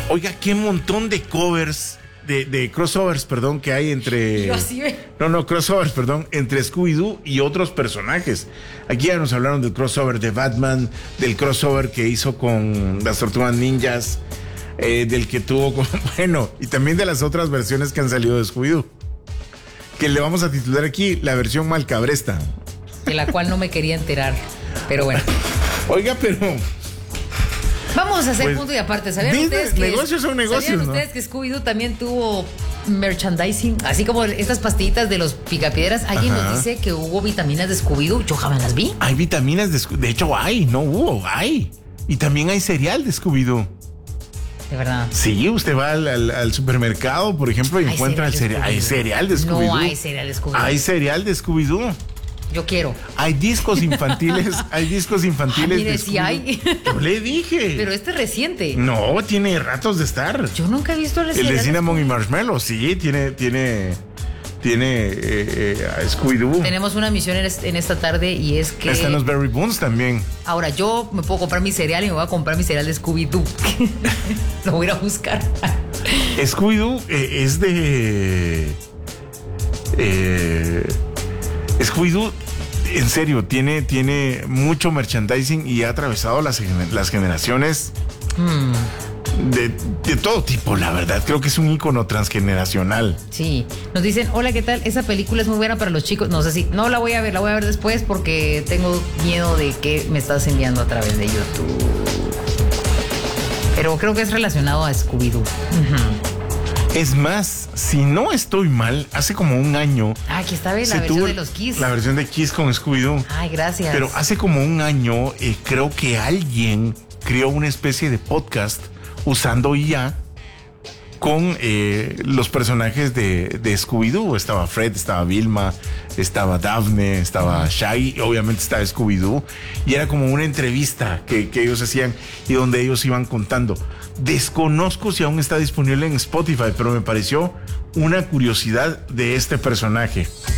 Oiga, qué montón de covers, de crossovers, perdón, que hay entre... crossovers, perdón, entre Scooby-Doo y otros personajes. Aquí ya nos hablaron del crossover de Batman, del crossover que hizo con las Tortugas Ninjas, del que tuvo con... Bueno, y también de las otras versiones que han salido de Scooby-Doo, que le vamos a titular aquí la versión malcabresta. De la cual no me quería enterar, pero bueno. Oiga, pero... Vamos a hacer punto y aparte. ¿Sabían ustedes que negocios son negocios, ¿sabían ustedes que Scooby-Doo también tuvo merchandising? Así como estas pastillitas de los picapiedras. Alguien nos dice que hubo vitaminas de Scooby-Doo. Yo jamás las vi. Hay vitaminas de hecho hay, no hubo, hay. Y también hay cereal de Scooby-Doo. De verdad. Sí, usted va al supermercado, por ejemplo, y encuentra el cereal. Hay cereal de Scooby-Doo. No hay cereal de Scooby-Doo. Hay cereal de Scooby-Doo. Yo quiero. Hay discos infantiles, mire, de sí hay. Yo le dije. Pero este es reciente. No, tiene ratos de estar. Yo nunca he visto el de Cinnamon y Marshmallow, sí, tiene Scooby-Doo. Tenemos una misión en esta tarde y es que... Están los Berry Boons también. Ahora, yo me puedo comprar mi cereal y me voy a comprar mi cereal de Scooby-Doo. Lo voy a ir a buscar. Scooby-Doo es de... Scooby-Doo, en serio, tiene mucho merchandising y ha atravesado las generaciones de todo tipo, la verdad. Creo que es un ícono transgeneracional. Sí. Nos dicen, hola, ¿qué tal? Esa película es muy buena para los chicos. No sé si... No la voy a ver después porque tengo miedo de que me estás enviando a través de YouTube. Pero creo que es relacionado a Scooby-Doo. Es más, si no estoy mal, hace como un año... Aquí está la versión de los Kiss. La versión de Kiss con Scooby-Doo. Ay, gracias. Pero hace como un año, creo que alguien creó una especie de podcast usando IA con los personajes de Scooby-Doo. Estaba Fred, estaba Vilma, estaba Daphne, estaba Shaggy, y obviamente estaba Scooby-Doo. Y era como una entrevista que ellos hacían y donde ellos iban contando. Desconozco si aún está disponible en Spotify, pero me pareció una curiosidad de este personaje.